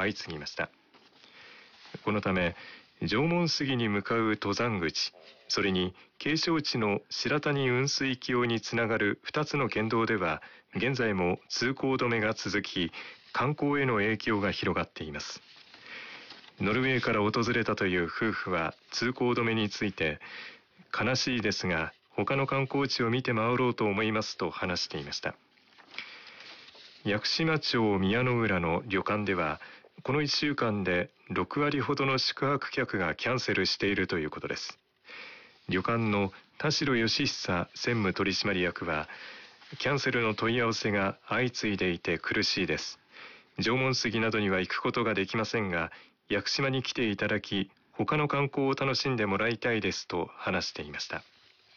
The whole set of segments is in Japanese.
相次ぎました。このため縄文杉に向かう登山口、それに景勝地の白谷雲水峡につながる2つの県道では現在も通行止めが続き、観光への影響が広がっています。ノルウェーから訪れたという夫婦は通行止めについて、悲しいですが他の観光地を見て回ろうと思いますと話していました。屋久島町宮之浦の旅館ではこの1週間で6割ほどの宿泊客がキャンセルしているということです。旅館の田代義久専務取締役は、キャンセルの問い合わせが相次いでいて苦しいです。縄文杉などには行くことができませんが、屋久島に来ていただき他の観光を楽しんでもらいたいですと話していました。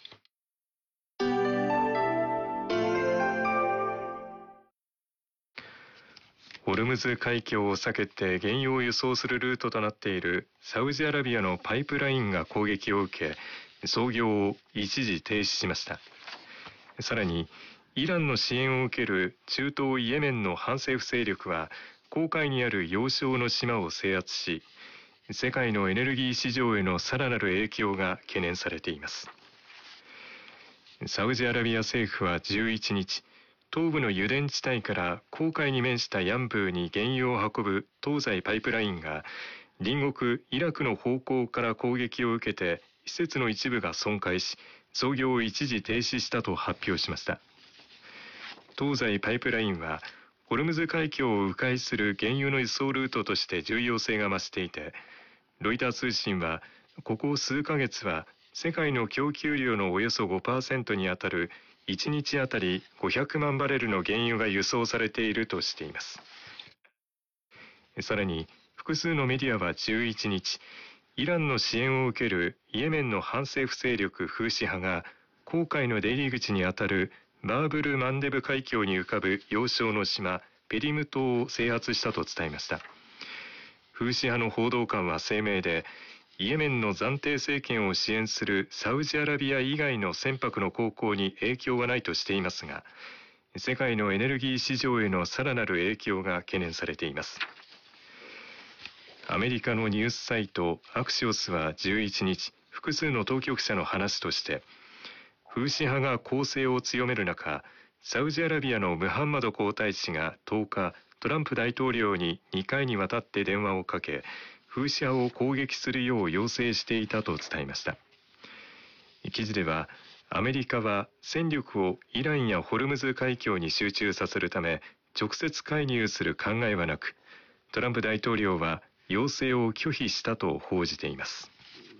ホルムズ海峡を避けて原油を輸送するルートとなっているサウジアラビアのパイプラインが攻撃を受け、操業を一時停止しました。さらにイランの支援を受ける中東イエメンの反政府勢力は紅海にある要衝の島を制圧し、世界のエネルギー市場へのさらなる影響が懸念されています。サウジアラビア政府は11日、東部の油田地帯から紅海に面したヤンブーに原油を運ぶ東西パイプラインが隣国イラクの方向から攻撃を受けて施設の一部が損壊し、操業を一時停止したと発表しました。東西パイプラインはホルムズ海峡を迂回する原油の輸送ルートとして重要性が増していて、ロイター通信はここ数ヶ月は世界の供給量のおよそ 5% にあたる1日あたり500万バレルの原油が輸送されているとしています。さらに複数のメディアは11日、イランの支援を受けるイエメンの反政府勢力フーシ派が紅海の出入り口にあたるバーブル・マンデブ海峡に浮かぶ要衝の島ペリム島を制圧したと伝えました。フーシ派の報道官は声明で、イエメンの暫定政権を支援するサウジアラビア以外の船舶の航行に影響はないとしていますが、世界のエネルギー市場へのさらなる影響が懸念されています。アメリカのニュースサイトアクシオスは11日、複数の当局者の話として、フーシ派が攻勢を強める中、サウジアラビアのムハンマド皇太子が10日、トランプ大統領に2回にわたって電話をかけ、フーシ派を攻撃するよう要請していたと伝えました。記事では、アメリカは戦力をイランやホルムズ海峡に集中させるため直接介入する考えはなく、トランプ大統領は要請を拒否したと報じています。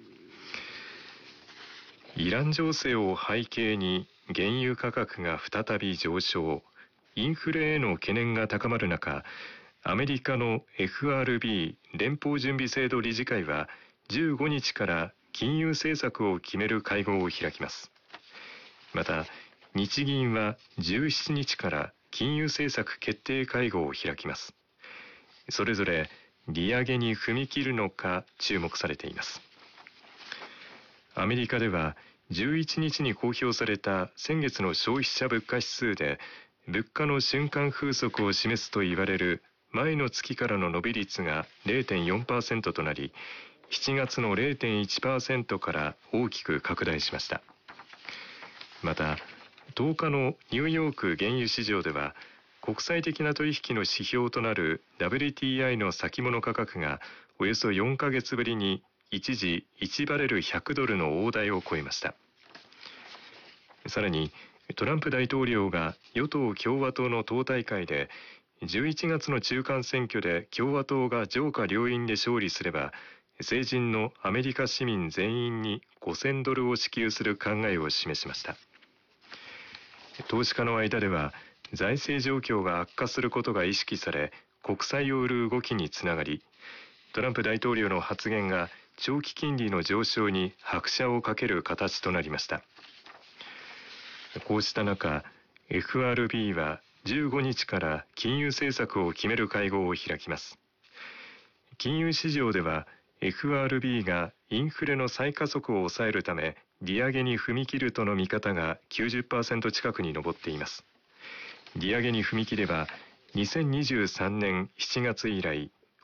イラン情勢を背景に原油価格が再び上昇、インフレへの懸念が高まる中、アメリカの FRB 連邦準備制度理事会は15日から金融政策を決める会合を開きます。また日銀は17日から金融政策決定会合を開きます。それぞれ利上げに踏み切るのか注目されています。アメリカでは11日に公表された先月の消費者物価指数で、物価の瞬間風速を示すと言われる前の月からの伸び率が 0.4% となり、7月の 0.1% から大きく拡大しました。また10日のニューヨーク原油市場では、国際的な取引の指標となる WTI の先物価格がおよそ4ヶ月ぶりに一時1バレル100ドルの大台を超えました。さらにトランプ大統領が与党共和党の党大会で11月の中間選挙で共和党が上下両院で勝利すれば、成人のアメリカ市民全員に5000ドルを支給する考えを示しました。投資家の間では財政状況が悪化することが意識され、国債を売る動きにつながり、トランプ大統領の発言が長期金利の上昇に拍車をかける形となりました。こうした中、FRB は15日から金融政策を決める会合を開きます。金融市場では FRB がインフレの再加速を抑えるため利上げに踏み切るとの見方が 90% 近くに上っています。利上げに踏み切れば2023年7月以来